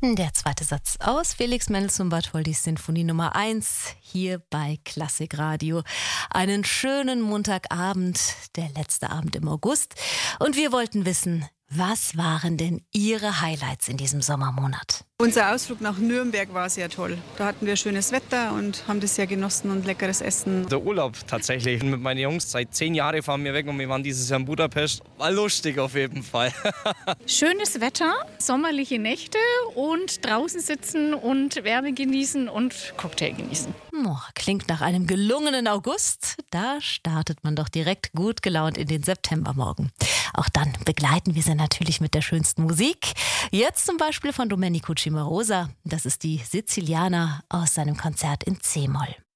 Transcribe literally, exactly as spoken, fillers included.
Der zweite Satz aus Felix Mendelssohn Bartholdys Sinfonie Nummer eins hier bei Klassikradio. Einen schönen Montagabend, der letzte Abend im August. Und wir wollten wissen, was waren denn Ihre Highlights in diesem Sommermonat? Unser Ausflug nach Nürnberg war sehr toll. Da hatten wir schönes Wetter und haben das sehr genossen und leckeres Essen. Der Urlaub tatsächlich. Mit meinen Jungs seit zehn Jahren fahren wir weg und wir waren dieses Jahr in Budapest. War lustig auf jeden Fall. Schönes Wetter, sommerliche Nächte und draußen sitzen und Wärme genießen und Cocktail genießen. Oh, klingt nach einem gelungenen August. Da startet man doch direkt gut gelaunt in den Septembermorgen. Auch dann begleiten wir sie natürlich mit der schönsten Musik. Jetzt zum Beispiel von Domenico Cimarosa. Das ist die Siziliana aus seinem Konzert in C-Moll.